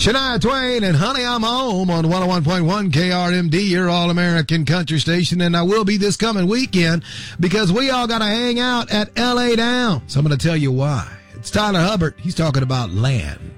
Shania Twain and Honey, I'm Home on 101.1 KRMD, your all-American country station, and I will be this coming weekend because we all got to hang out at LA Down. So I'm going to tell you why. It's Tyler Hubbard. He's talking about land.